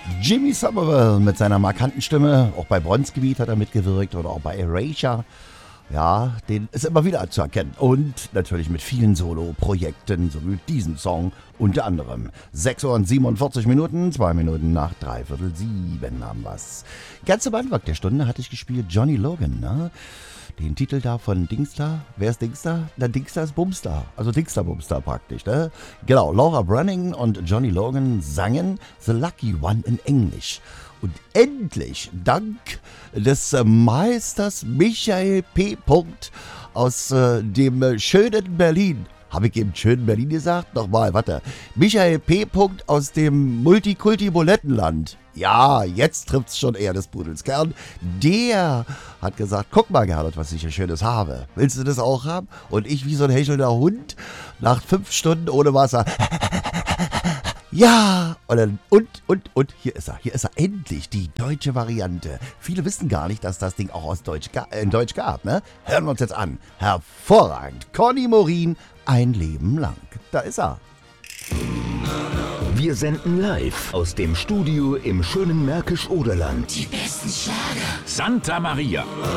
Jimmy Somerville mit seiner markanten Stimme, auch bei Bronzegebiet hat er mitgewirkt oder auch bei Erasure. Ja, den ist immer wieder zu erkennen. Und natürlich mit vielen Solo-Projekten, so wie diesen Song unter anderem. 6 Uhr und 47 Minuten, 2 Minuten nach 6:45 haben wir's. Ganz am Anfang der Stunde hatte ich gespielt Johnny Logan, ne? Den Titel da von Dingsda. Wer ist Dingsda? Na, Dingsda ist Bumsda. Also Dingsda Bumsda praktisch, ne? Genau, Laura Brunning und Johnny Logan sangen The Lucky One in Englisch. Und endlich, dank des Meisters Michael P. aus dem schönen Berlin. Habe ich eben schönen Berlin gesagt? Nochmal, warte. Michael P. aus dem Multikulti-Bulettenland. Ja, jetzt trifft's schon eher des Pudels Kern. Der hat gesagt, guck mal, Gerhard, was ich hier Schönes habe. Willst du das auch haben? Und ich wie so ein hechelnder Hund nach 5 Stunden ohne Wasser. Ja, und hier ist er endlich, die deutsche Variante. Viele wissen gar nicht, dass das Ding auch in Deutsch gab, ne? Hören wir uns jetzt an. Hervorragend. Conny Morin, Ein Leben lang. Da ist er. Wir senden live aus dem Studio im schönen Märkisch-Oderland. Die besten Schlager. Santa Maria.